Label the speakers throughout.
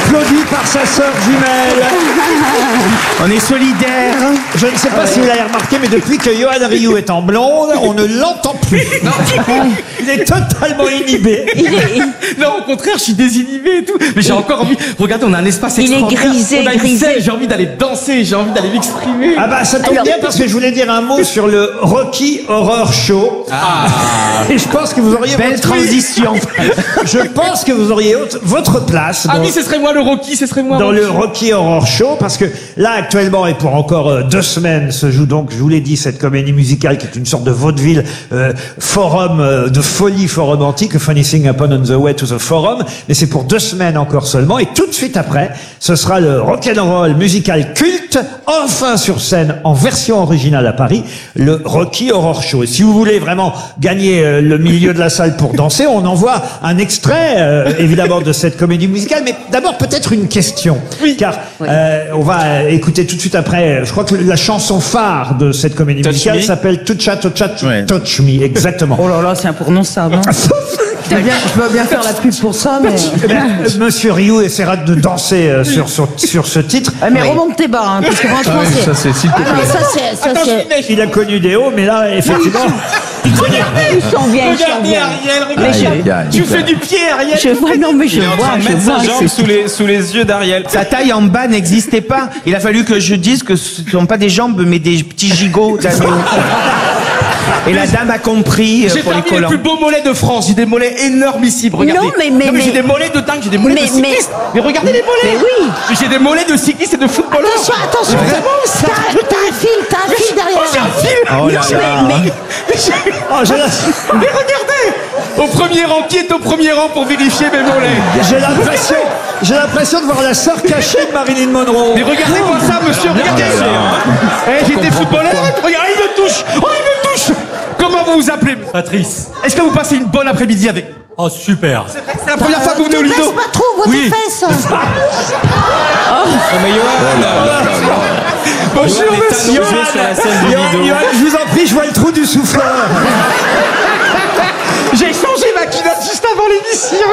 Speaker 1: applaudi par sa sœur jumelle.
Speaker 2: On est solidaires.
Speaker 1: Je ne sais pas si vous l'avez remarqué, mais depuis que Yoann Ryu est en blonde, on ne l'entend plus. Il est totalement inhibé.
Speaker 3: Non, au contraire, je suis désinhibé et tout. Mais j'ai encore envie. Regardez, on a un espace
Speaker 4: Il est
Speaker 3: extraordinaire.
Speaker 4: grisé,
Speaker 3: on a une
Speaker 4: grisé.
Speaker 3: scène, j'ai envie d'aller danser, j'ai envie d'aller m'exprimer.
Speaker 1: Ah bah ça tombe
Speaker 4: Alors-
Speaker 1: bien parce que je voulais dire un mot sur le Rocky Horror Show. Et je pense que vous auriez
Speaker 2: Belle
Speaker 1: votre-
Speaker 2: transition.
Speaker 1: Je pense que vous auriez votre place
Speaker 3: Ah
Speaker 1: dans,
Speaker 3: oui, ce serait moi le Rocky, ce serait moi.
Speaker 1: dans le Rocky Horror Show, parce que là actuellement et pour encore 2 semaines se joue donc, je vous l'ai dit, cette comédie musicale qui est une sorte de vaudeville forum de folie, forum antique, a funny thing happened on the way to the forum, mais c'est pour 2 semaines encore seulement, et tout de suite après ce sera le rock'n'roll musical culte, enfin sur scène en version originale à Paris, le Rocky Horror Show. Et si vous voulez vraiment gagner le milieu de la salle pour danser, on envoie un extrait évidemment de cette comédie musicale, mais d'abord peut-être une question, car on va écouter tout de suite après, je crois que la chanson phare de cette comédie
Speaker 3: Touch
Speaker 1: musicale
Speaker 3: Me.
Speaker 1: s'appelle Toucha Toucha
Speaker 2: Ouais.
Speaker 1: Touch Me, exactement.
Speaker 5: Oh là là, c'est imprononçable. Hein. Je veux bien faire la pub pour ça, mais...
Speaker 1: Eh bien, Monsieur Ryu essaiera de danser sur ce titre.
Speaker 5: Ah, mais remonte tes bas, hein, parce que franchement, c'est...
Speaker 2: Ça, c'est s'il te
Speaker 5: Ah non,
Speaker 2: plaît.
Speaker 5: ça c'est...
Speaker 1: Il a connu des hauts, mais là, effectivement, il connaît.
Speaker 4: Ils sont bien, ils sont
Speaker 3: Regardez
Speaker 4: bien.
Speaker 3: Ariel,
Speaker 4: Mais
Speaker 3: regarde. Tu fais du pied, Ariel.
Speaker 4: je vois, non mais je vois, c'est-
Speaker 6: sous les yeux d'Ariel.
Speaker 2: Sa taille en bas n'existait pas. Il a fallu que je dise que ce ne sont pas des jambes, mais des petits gigots d'agneau. Et la dame a compris
Speaker 3: J'ai
Speaker 2: pour les
Speaker 3: parmi les
Speaker 2: collants.
Speaker 3: plus beaux mollets de France. J'ai des mollets énormissimes. Regardez.
Speaker 4: Non, mais-
Speaker 3: j'ai des mollets de dingue. J'ai des mollets de
Speaker 4: mais-
Speaker 3: cyclistes. Mais regardez les mollets.
Speaker 4: Mais oui.
Speaker 3: Mais j'ai des mollets de cyclistes et de footballeurs.
Speaker 5: Attention, t'as un fil derrière.
Speaker 3: J'ai un fil.
Speaker 2: Oh là là.
Speaker 1: Oh,
Speaker 3: Mais regardez. Au premier rang, qui est au premier rang pour vérifier mes mollets?
Speaker 1: j'ai l'impression de voir la sœur cachée de Marilyn Monroe.
Speaker 3: Mais regardez-moi ça, monsieur. Regardez. J'étais footballeur. Regardez, il me touche. Oh, il me touche. Comment vous vous appelez?
Speaker 6: Patrice.
Speaker 3: Est-ce que vous passez une bonne après-midi avec?
Speaker 6: Oh, super.
Speaker 3: C'est la première fois que vous venez au
Speaker 5: Te
Speaker 3: Lido.
Speaker 5: baisse pas trop, vois tes fesses.
Speaker 3: Bonjour, monsieur.
Speaker 6: Sur la scène du Lido.
Speaker 1: Yoann, je vous en prie, je vois le trou du souffleur.
Speaker 3: J'ai changé ma culotte juste avant l'émission.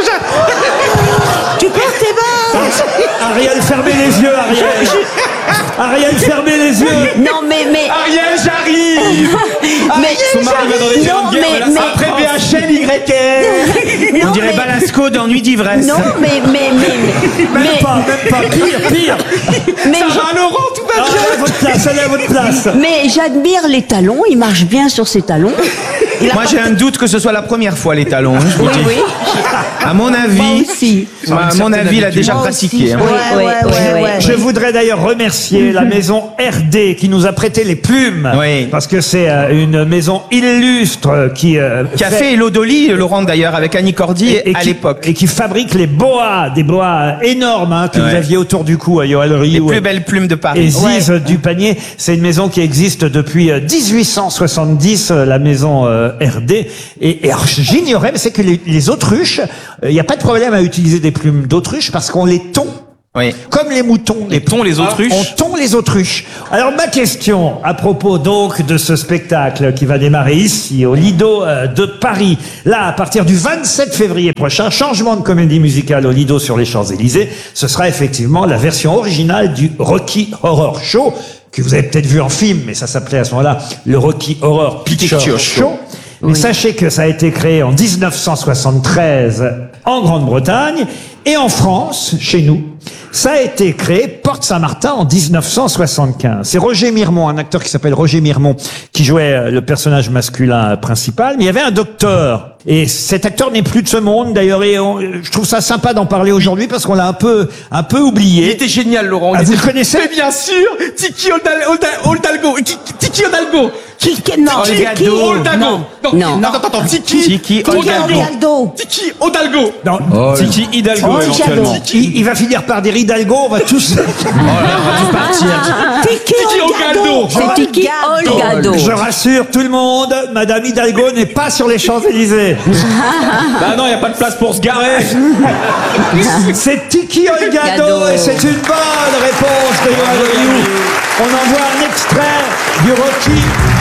Speaker 5: Tu perds tes bas.
Speaker 1: Ariel, fermez les yeux, Ariel. Ariel, fermez les yeux.
Speaker 4: Non mais
Speaker 3: Ariel, j'arrive.
Speaker 4: mais
Speaker 6: Son mari va dans les
Speaker 4: non
Speaker 6: guerres,
Speaker 4: mais
Speaker 6: voilà,
Speaker 3: Après BHL, YR.
Speaker 2: On dirait Balasco dans Nuit d'ivresse.
Speaker 4: non mais
Speaker 1: Même pas, pire.
Speaker 4: mais
Speaker 3: Sarah Laurent, tout va bien.
Speaker 1: Allez à votre place, allez à votre place.
Speaker 4: mais j'admire les talons, il marche bien sur ses talons.
Speaker 2: Moi, j'ai un doute que ce soit la première fois, les talons. Hein, je vous
Speaker 4: Oui,
Speaker 2: dis.
Speaker 4: oui.
Speaker 2: À mon
Speaker 4: Moi
Speaker 2: avis,
Speaker 4: aussi.
Speaker 2: à mon avis, il a déjà
Speaker 5: Moi
Speaker 2: pratiqué.
Speaker 5: aussi.
Speaker 2: Hein.
Speaker 4: Ouais.
Speaker 1: Je voudrais d'ailleurs remercier la maison RD qui nous a prêté les plumes.
Speaker 2: Oui.
Speaker 1: Parce que c'est une maison illustre qui
Speaker 2: Qui a fait Hello Dolly, Laurent d'ailleurs, avec Annie Cordy à
Speaker 1: qui-
Speaker 2: l'époque.
Speaker 1: et qui fabrique les boas, des boas énormes hein, que vous
Speaker 2: Ouais.
Speaker 1: aviez autour du cou à Yoann
Speaker 2: Les
Speaker 1: Ryu.
Speaker 2: plus belles plumes de
Speaker 1: Et
Speaker 2: Paris.
Speaker 1: Ziz du Panier, c'est une maison qui existe depuis 1870, la maison RD. Et alors, j'ignorais, mais c'est que les autruches, il n'y a pas de problème à utiliser des plumes d'autruche parce qu'on les tond.
Speaker 2: Oui.
Speaker 1: Comme les moutons.
Speaker 6: Les tons, les autruches.
Speaker 1: On tond les autruches. Alors ma question à propos donc de ce spectacle qui va démarrer ici au Lido de Paris. Là, à partir du 27 février prochain, changement de comédie musicale au Lido sur les Champs-Élysées. Ce sera effectivement la version originale du Rocky Horror Show que vous avez peut-être vu en film, mais ça s'appelait à ce moment-là le Rocky Horror Picture Show. Mais sachez que ça a été créé en 1973 en Grande-Bretagne et en France, chez nous, ça a été créé Porte Saint-Martin en 1975. C'est Roger Mirmont, un acteur qui s'appelle Roger Mirmont, qui jouait le personnage masculin principal. Mais il y avait un docteur. Et cet acteur n'est plus de ce monde, d'ailleurs. Et je trouve ça sympa d'en parler aujourd'hui parce qu'on l'a un peu
Speaker 3: Il
Speaker 1: oublié.
Speaker 3: était génial, Laurent.
Speaker 1: Ah, vous le connaissez?
Speaker 3: Mais bien sûr. Tiki Odalgo. Tiki Odalgo.
Speaker 4: Non,
Speaker 3: Tiki Odalgo.
Speaker 4: Non.
Speaker 3: Attends.
Speaker 2: Tiki
Speaker 5: Hidalgo.
Speaker 3: Tiki Odalgo.
Speaker 1: Non,
Speaker 6: Tiki Hidalgo,
Speaker 5: Oh,
Speaker 6: éventuellement.
Speaker 1: il va finir par dire Hidalgo, on va tous...
Speaker 5: Tiki
Speaker 3: Ogaldo.
Speaker 4: c'est Tiki Olgado.
Speaker 1: Je rassure tout le monde, Madame Hidalgo n'est pas sur les Champs-Élysées.
Speaker 6: Bah non, il n'y a pas de place pour se garer.
Speaker 1: C'est Tiki Olgado
Speaker 4: Gado.
Speaker 1: et c'est une bonne réponse de Yoann Ryu. On envoie un extrait du Rocky